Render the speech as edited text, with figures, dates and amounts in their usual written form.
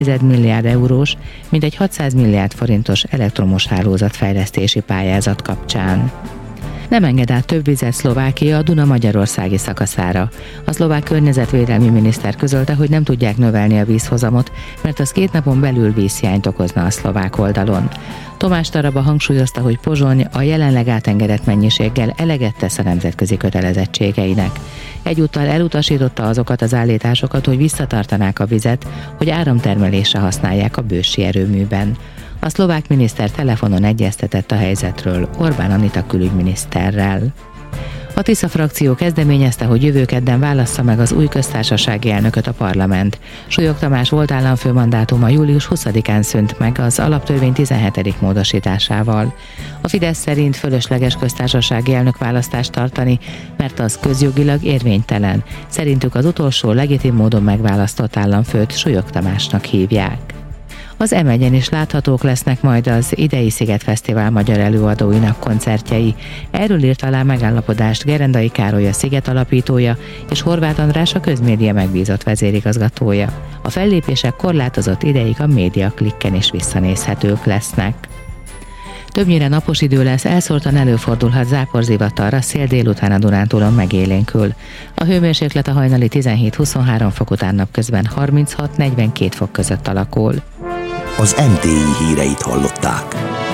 1,1 milliárd eurós, mintegy 600 milliárd forintos elektromos hálózatfejlesztési pályázat kapcsán. Nem enged át több vizet Szlovákia a Duna magyarországi szakaszára. A szlovák környezetvédelmi miniszter közölte, hogy nem tudják növelni a vízhozamot, mert az 2 napon belül vízhiányt okozna a szlovák oldalon. Tomás Taraba hangsúlyozta, hogy Pozsony a jelenleg átengedett mennyiséggel eleget tesz a nemzetközi kötelezettségeinek. Egyúttal elutasította azokat az állításokat, hogy visszatartanák a vizet, hogy áramtermelésre használják a bőssi erőműben. A szlovák miniszter telefonon egyeztetett a helyzetről Orbán Anita külügyminiszterrel. A Tisza frakció kezdeményezte, hogy jövő kedden válassza meg az új köztársasági elnököt a parlament. Súlyog Tamás volt államfő mandátuma július 20-án szűnt meg az alaptörvény 17. módosításával. A Fidesz szerint fölösleges köztársasági elnökválasztást tartani, mert az közjogilag érvénytelen. Szerintük az utolsó legitim módon megválasztott államfőt Súlyog Tamásnak hívják. Az M1-en is láthatók lesznek majd az idei Szigetfesztivál magyar előadóinak koncertjei. Erről írt alá megállapodást Gerendai Károly a Sziget alapítója és Horváth András a közmédia megbízott vezérigazgatója. A fellépések korlátozott ideig a MediaClicken is visszanézhetők lesznek. Többnyire napos idő lesz, elszórtan előfordulhat záporzivatar, szél délután a Dunántúlon megélénkül. A hőmérséklet a hajnali 17-23 fok után napközben 36-42 fok között alakul. Az MTI híreit hallották.